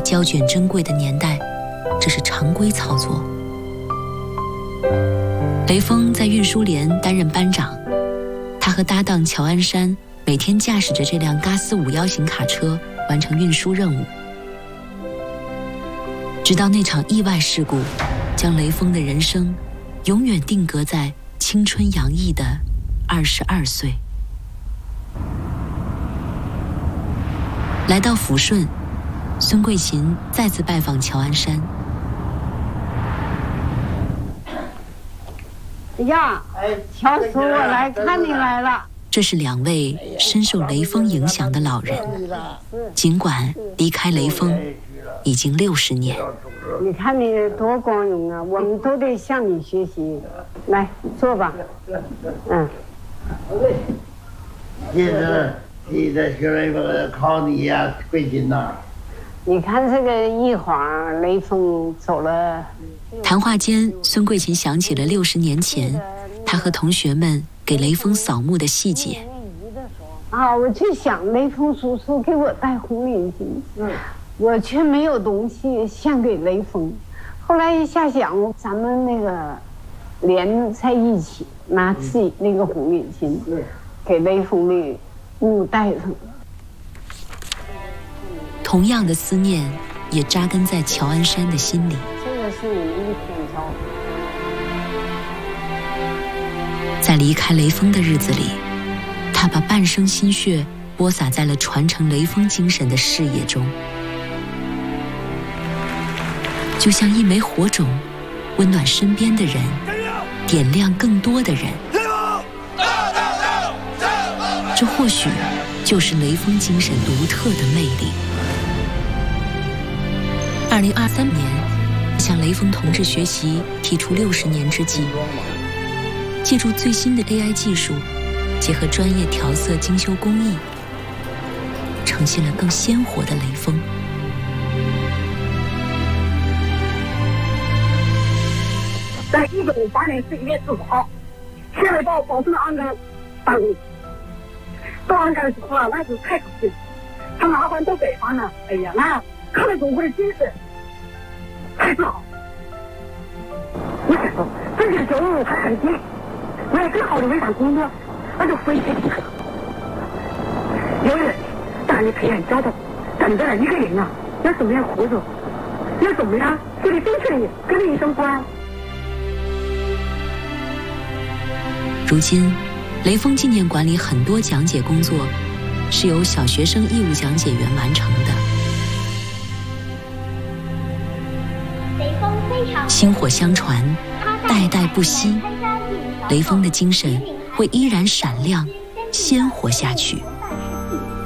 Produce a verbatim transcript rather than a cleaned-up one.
胶卷珍贵的年代，这是常规操作。雷锋在运输连担任班长，他和搭档乔安山每天驾驶着这辆嘎斯五幺型卡车完成运输任务，直到那场意外事故将雷锋的人生永远定格在青春洋溢的二十二岁。来到抚顺，孙桂琴再次拜访乔安山。 呀，乔叔，我来看你来了。 这是两位深受雷锋影响的老人，尽管离开雷锋已经六十年。 你看你多光荣啊！我们都得向你学习。来，坐吧。嗯。 其实你的学生靠你呀，桂琴呐。 你看这个一晃，雷锋走了。 谈话间，孙桂琴想起了六十年前，她和同学们给雷锋扫墓的细节。 啊，我就想雷锋叔叔给我戴红领巾，嗯，我却没有东西献给雷锋。后来一下想，咱们那个连在一起，拿自己那个红领巾，嗯，给雷锋的墓戴上。 同样的思念也扎根在乔安山的心里。 这个是你一天照。 在离开雷锋的日子里，他把半生心血播撒在了传承雷锋精神的事业中，就像一枚火种，温暖身边的人，点亮更多的人。这或许就是雷锋精神独特的魅力。二零二三年，向雷锋同志学习提出六十年之计，借助最新的 A I 技术，结合专业调色精修工艺，呈现了更鲜活的雷锋。 在一九五八年十一月十五号，《现代报》保存了案件办公。到案件的时候啊，那是太高兴，他麻烦到北方了，哎呀，那看了中国的精神，太自豪。我想说，自己的收入还很低，没有更好的围场工作，那就飞起来了。有人大力培养教导，等着一个人啊，要怎么样活着，要怎么样树立正确的跟人生观。 如今，雷锋纪念馆里很多讲解工作是由小学生义务讲解员完成的。薪火相传，代代不息，雷锋的精神会依然闪亮，鲜活下去。